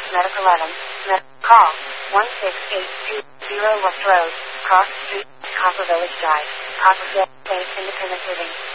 Medical Adam. Call 16820 West Road, Cross Street, Copper Village Drive, Copperville, Independent Living.